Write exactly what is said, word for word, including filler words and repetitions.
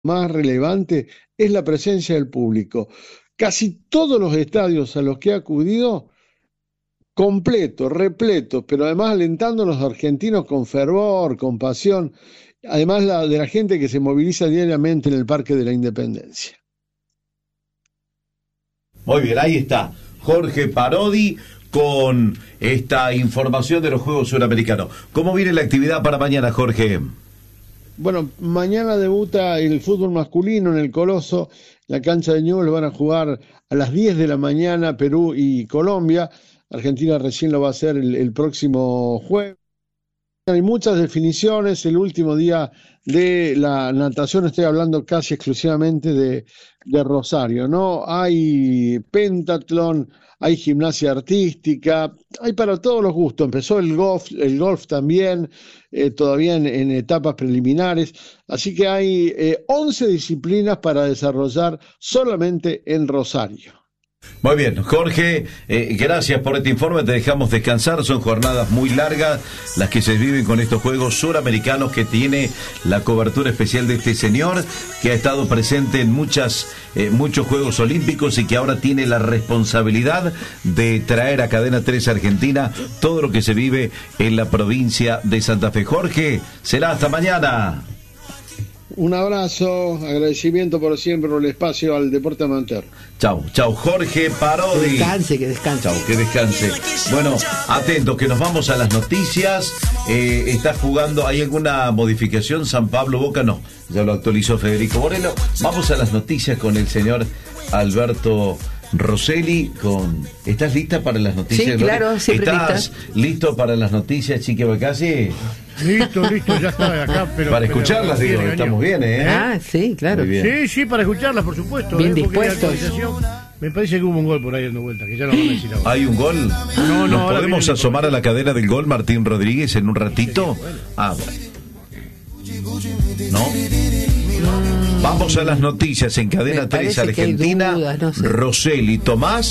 más relevante es la presencia del público. Casi todos los estadios a los que he acudido, completos, repletos, pero además alentando a los argentinos con fervor, con pasión, además la, de la gente que se moviliza diariamente en el Parque de la Independencia. Muy bien, ahí está Jorge Parodi con esta información de los Juegos Suramericanos. ¿Cómo viene la actividad para mañana, Jorge? Bueno, mañana debuta el fútbol masculino en el Coloso. La cancha de Newell's van a jugar a las diez de la mañana Perú y Colombia. Argentina recién lo va a hacer el, el próximo jueves. Hay muchas definiciones. El último día de la natación, estoy hablando casi exclusivamente de, de Rosario, ¿no? Hay pentatlón, hay gimnasia artística, hay para todos los gustos. Empezó el golf, el golf también, eh, todavía en, en etapas preliminares. Así que hay eh, once disciplinas para desarrollar solamente en Rosario. Muy bien, Jorge, eh, gracias por este informe, te dejamos descansar, son jornadas muy largas las que se viven con estos Juegos Suramericanos que tiene la cobertura especial de este señor que ha estado presente en muchas, eh, muchos Juegos Olímpicos y que ahora tiene la responsabilidad de traer a Cadena tres Argentina todo lo que se vive en la provincia de Santa Fe. Jorge, será hasta mañana. Un abrazo, agradecimiento por siempre por el espacio al deporte amateur. Chau, chau, Jorge Parodi. Que descanse, que descanse. Chau, que descanse. Bueno, atentos, que nos vamos a las noticias. Eh, está jugando, ¿hay alguna modificación? San Pablo Boca, no. Ya lo actualizó Federico Moreno. Vamos a las noticias con el señor Alberto Rosselli. Con... ¿Estás lista para las noticias? Sí, claro, siempre ¿Estás lista. listo para las noticias, Chique Bacasi? Listo, listo, ya está acá. Pero, para pero, escucharlas, pero, digo, bien, estamos bien, ¿eh? Ah, sí, claro. Sí, sí, para escucharlas, por supuesto. Bien ¿eh? dispuestos. Me parece que hubo un gol por ahí dando vuelta, que ya lo van a decir ahora. ¿Hay un gol? No, no, ¿Nos ahora podemos viene el asomar a la cadena del gol, Martín Rodríguez, en un ratito? Sí, bueno. Ah, bueno. ¿No? Vamos a las noticias en Cadena Me tres parece que hay Argentina. dudas, no sé. Rosselli, Tomás.